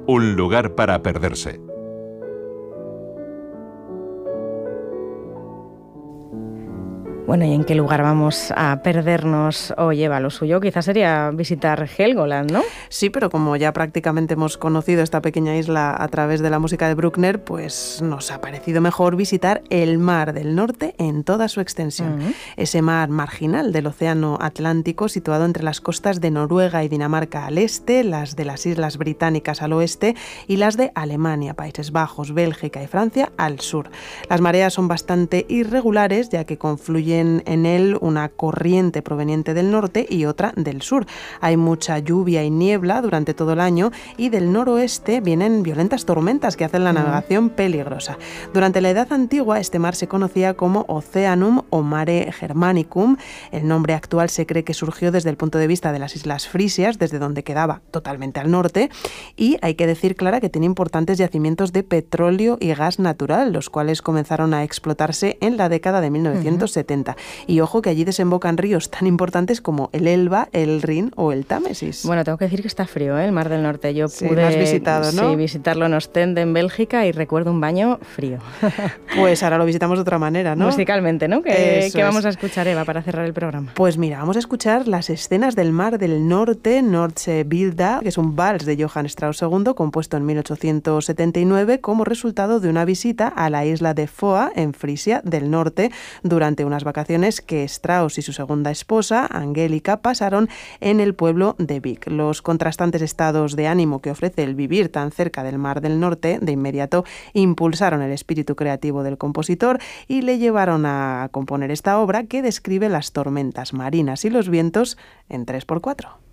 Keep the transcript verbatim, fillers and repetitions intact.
Un lugar para perderse. Bueno, ¿y en qué lugar vamos a perdernos? Oye, va, lo suyo quizás sería visitar Helgoland, ¿no? Sí, pero como ya prácticamente hemos conocido esta pequeña isla a través de la música de Bruckner, pues nos ha parecido mejor visitar el Mar del Norte en toda su extensión. Uh-huh. Ese mar marginal del Océano Atlántico, situado entre las costas de Noruega y Dinamarca al este, las de las Islas Británicas al oeste y las de Alemania, Países Bajos, Bélgica y Francia al sur. Las mareas son bastante irregulares, ya que confluyen en él una corriente proveniente del norte y otra del sur. Hay mucha lluvia y niebla durante todo el año y del noroeste vienen violentas tormentas que hacen la navegación peligrosa. Durante la Edad Antigua este mar se conocía como Oceanum o Mare Germanicum. El nombre actual se cree que surgió desde el punto de vista de las Islas Frisias, desde donde quedaba totalmente al norte, y hay que decir, Clara, que tiene importantes yacimientos de petróleo y gas natural, los cuales comenzaron a explotarse en la década de mil novecientos setenta. Y ojo que allí desembocan ríos tan importantes como el Elba, el Rin o el Támesis. Bueno, tengo que decir que está frío, ¿eh? El Mar del Norte. Yo sí, pude lo has visitado, ¿no? Sí, visitarlo en Ostende, en Bélgica, y recuerdo un baño frío. Pues ahora lo visitamos de otra manera, ¿no? Musicalmente, ¿no? ¿Qué, ¿qué vamos es. a escuchar, Eva, para cerrar el programa? Pues mira, vamos a escuchar las escenas del Mar del Norte, Nordsee Bilder, que es un vals de Johann Strauss segundo, compuesto en mil ochocientos setenta y nueve como resultado de una visita a la isla de Foa, en Frisia del Norte, durante unas vacaciones que Strauss y su segunda esposa, Angélica, pasaron en el pueblo de Vik. Los contrastantes estados de ánimo que ofrece el vivir tan cerca del Mar del Norte de inmediato impulsaron el espíritu creativo del compositor y le llevaron a componer esta obra que describe las tormentas marinas y los vientos en tres por cuatro.